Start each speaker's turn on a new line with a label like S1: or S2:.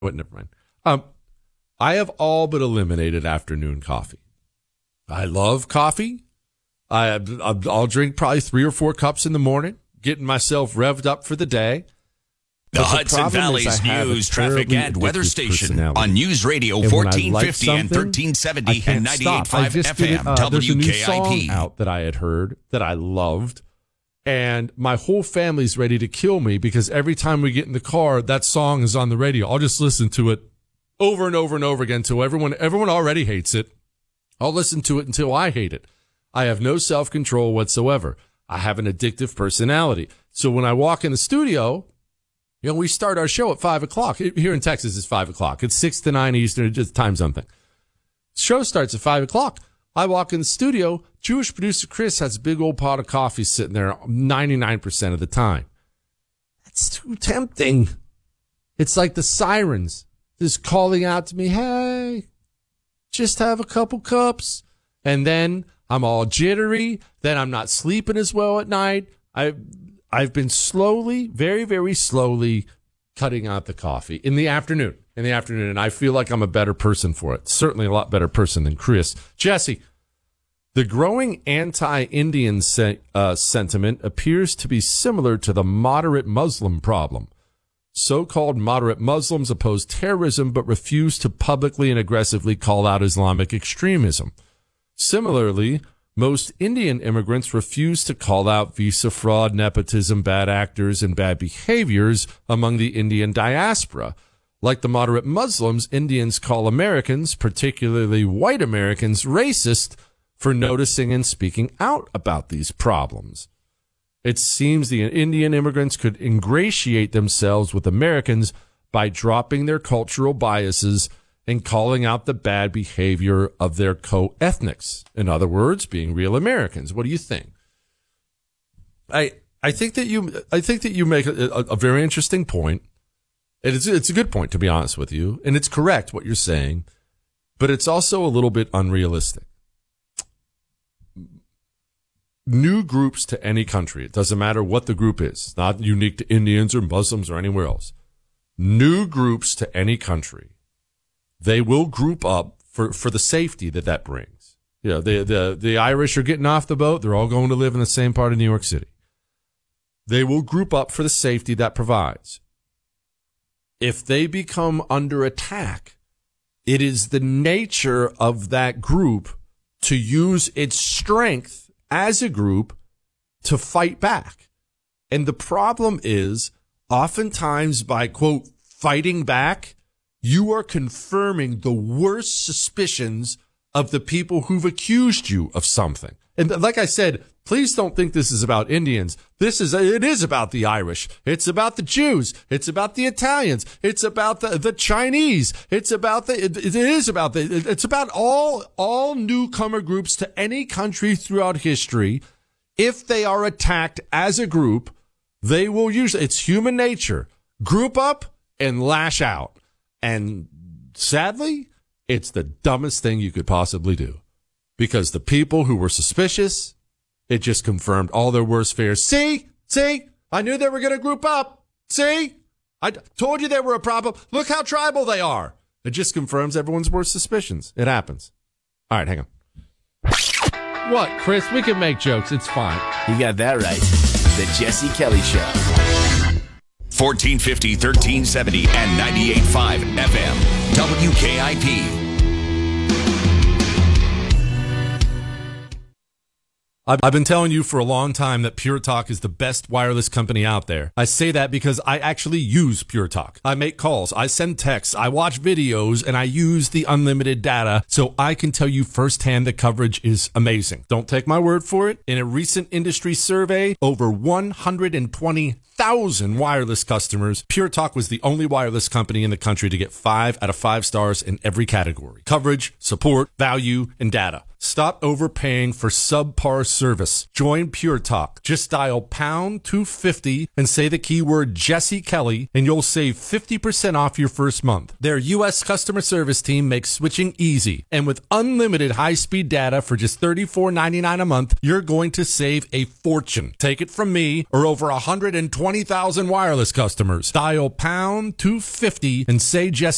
S1: What? Never mind. I have all but eliminated afternoon coffee. I love coffee. I'll drink probably 3 or 4 cups in the morning, getting myself revved up for the day.
S2: The Hudson Valley's news, traffic, and weather station on News Radio 1450 and 1370 and 98.5 FM
S1: There's a new song
S2: WKIP.
S1: out that I had heard that I loved, and my whole family's ready to kill me because every time we get in the car, that song is on the radio. I'll just listen to it over and over and over again until everyone already hates it. I'll listen to it until I hate it. I have no self-control whatsoever. I have an addictive personality. So when I walk in the studio, we start our show at 5 o'clock. Here in Texas, it's 5 o'clock. It's 6 to 9 Eastern, just time something. The show starts at 5 o'clock. I walk in the studio. Jewish producer Chris has a big old pot of coffee sitting there 99% of the time. That's too tempting. It's like the sirens just calling out to me, hey, just have a couple cups. And then I'm all jittery. Then I'm not sleeping as well at night. I've been slowly, very, very slowly cutting out the coffee in the afternoon, and I feel like I'm a better person for it. Certainly a lot better person than Chris. Jesse, the growing anti-Indian sentiment appears to be similar to the moderate Muslim problem. So-called moderate Muslims oppose terrorism but refuse to publicly and aggressively call out Islamic extremism. Similarly, most Indian immigrants refuse to call out visa fraud, nepotism, bad actors, and bad behaviors among the Indian diaspora. Like the moderate Muslims, Indians call Americans, particularly white Americans, racist for noticing and speaking out about these problems. It seems the Indian immigrants could ingratiate themselves with Americans by dropping their cultural biases and calling out the bad behavior of their co-ethnics. In other words, being real Americans. What do you think? I think that you make a very interesting point. It's a good point, to be honest with you, and it's correct what you're saying, but it's also a little bit unrealistic. New groups to any country, it doesn't matter what the group is, it's not unique to Indians or Muslims or anywhere else. New groups to any country, they will group up for the safety that brings. The Irish are getting off the boat. They're all going to live in the same part of New York City. They will group up for the safety that provides. If they become under attack, it is the nature of that group to use its strength as a group to fight back. And the problem is, oftentimes by, quote, fighting back, you are confirming the worst suspicions of the people who've accused you of something. And like I said, please don't think this is about Indians. It is about the Irish. It's about the Jews. It's about the Italians. It's about the Chinese. It's about all newcomer groups to any country throughout history. If they are attacked as a group, they will it's human nature. Group up and lash out. And sadly, it's the dumbest thing you could possibly do, because the people who were suspicious, it just confirmed all their worst fears. See, I knew they were going to group up. See, I told you they were a problem. Look how tribal they are. It just confirms everyone's worst suspicions. It happens. All right, hang on. What, Chris? We can make jokes. It's fine.
S3: You got that right. The Jesse Kelly Show.
S2: 1450, 1370, and 98.5 FM. WKIP.
S1: I've been telling you for a long time that Pure Talk is the best wireless company out there. I say that because I actually use Pure Talk. I make calls, I send texts, I watch videos, and I use the unlimited data, so I can tell you firsthand the coverage is amazing. Don't take my word for it. In a recent industry survey, over 120,000 wireless customers, Pure Talk was the only wireless company in the country to get 5 out of 5 stars in every category: coverage, support, value, and data. Stop overpaying for subpar service. Join Pure Talk. Just dial pound 250 and say the keyword Jesse Kelly, and you'll save 50% off your first month. Their U.S. customer service team makes switching easy. And with unlimited high-speed data for just $34.99 a month, you're going to save a fortune. Take it from me or over 120,000 wireless customers. Dial pound 250 and say Jesse